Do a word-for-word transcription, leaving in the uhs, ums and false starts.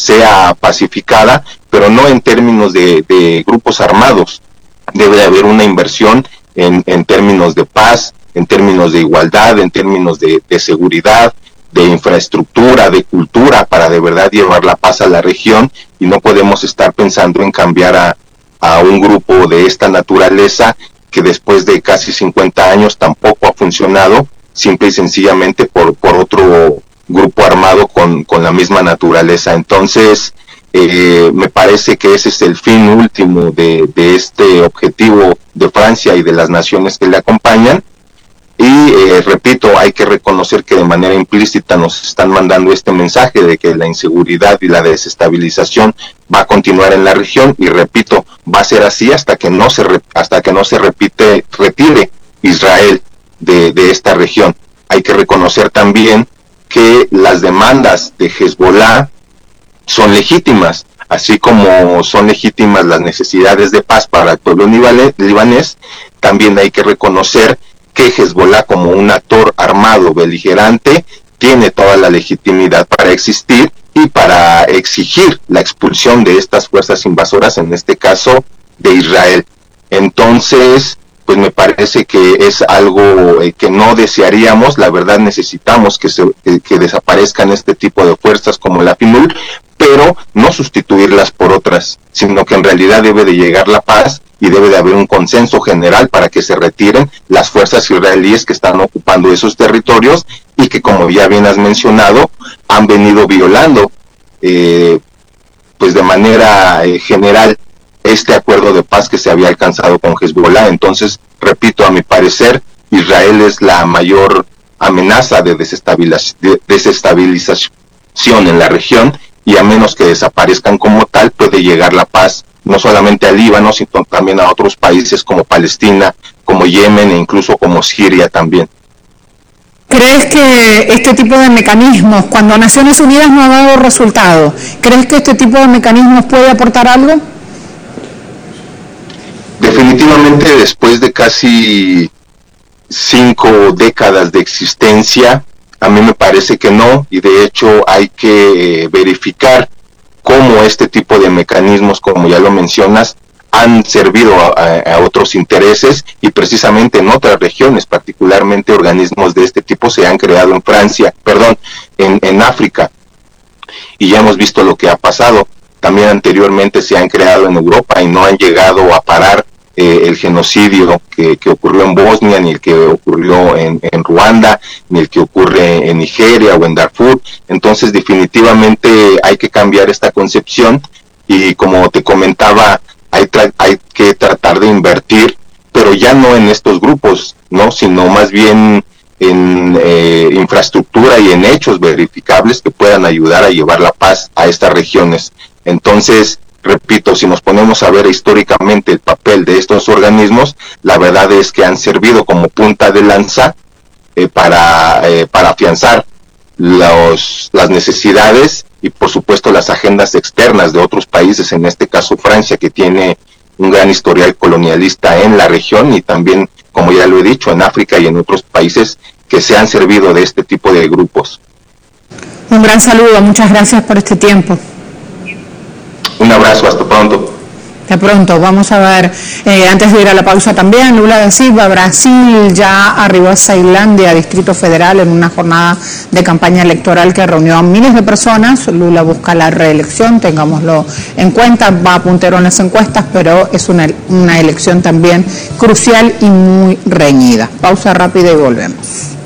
sea pacificada, pero no en términos de, de grupos armados. Debe de haber una inversión en, en términos de paz, en términos de igualdad, en términos de, de seguridad, de infraestructura, de cultura, para de verdad llevar la paz a la región, y no podemos estar pensando en cambiar a, a un grupo de esta naturaleza que después de casi cincuenta años tampoco ha funcionado, simple y sencillamente por, por otro grupo armado con, con la misma naturaleza. Entonces, eh, me parece que ese es el fin último de, de este objetivo de Francia y de las naciones que le acompañan. Y eh, repito, hay que reconocer que de manera implícita nos están mandando este mensaje de que la inseguridad y la desestabilización va a continuar en la región, y repito, va a ser así hasta que no se re, hasta que no se repite retire Israel de, de esta región. Hay que reconocer también que las demandas de Hezbollah son legítimas, así como son legítimas las necesidades de paz para el pueblo libanés. También hay que reconocer que Hezbollah, como un actor armado beligerante, tiene toda la legitimidad para existir y para exigir la expulsión de estas fuerzas invasoras, en este caso de Israel. Entonces, pues me parece que es algo eh, que no desearíamos. La verdad, necesitamos que se que, que desaparezcan este tipo de fuerzas como la FINUL, pero no sustituirlas por otras, sino que en realidad debe de llegar la paz y debe de haber un consenso general para que se retiren las fuerzas israelíes que están ocupando esos territorios y que, como ya bien has mencionado, han venido violando eh, pues de manera eh, general este acuerdo de paz que se había alcanzado con Hezbollah. Entonces, repito, a mi parecer, Israel es la mayor amenaza de desestabiliz- de desestabilización en la región, y a menos que desaparezcan como tal, puede llegar la paz no solamente a Líbano, sino también a otros países como Palestina, como Yemen e incluso como Siria también. ¿Crees que este tipo de mecanismos, cuando Naciones Unidas no ha dado resultado, crees que este tipo de mecanismos puede aportar algo? Definitivamente, después de casi cinco décadas de existencia, a mí me parece que no, y de hecho hay que eh, verificar cómo este tipo de mecanismos, como ya lo mencionas, han servido a, a otros intereses, y precisamente en otras regiones, particularmente organismos de este tipo se han creado en Francia, perdón, en, en África, y ya hemos visto lo que ha pasado. También anteriormente se han creado en Europa y no han llegado a parar eh, el genocidio que, que ocurrió en Bosnia, ni el que ocurrió en, en Ruanda, ni el que ocurre en Nigeria o en Darfur. Entonces, definitivamente hay que cambiar esta concepción, y como te comentaba, hay, tra- hay que tratar de invertir, pero ya no en estos grupos, no, sino más bien en eh, infraestructura y en hechos verificables que puedan ayudar a llevar la paz a estas regiones. Entonces, repito, si nos ponemos a ver históricamente el papel de estos organismos, la verdad es que han servido como punta de lanza eh, para, eh, para afianzar los, las necesidades y, por supuesto, las agendas externas de otros países, en este caso Francia, que tiene un gran historial colonialista en la región, y también, como ya lo he dicho, en África y en otros países que se han servido de este tipo de grupos. Un gran saludo, muchas gracias por este tiempo. Un abrazo, hasta pronto. De pronto, vamos a ver, eh, antes de ir a la pausa también, Lula da Silva, Brasil ya arribó a Ceilândia, Distrito Federal, en una jornada de campaña electoral que reunió a miles de personas. Lula busca la reelección, tengámoslo en cuenta, va puntero en las encuestas, pero es una, una elección también crucial y muy reñida. Pausa rápida y volvemos.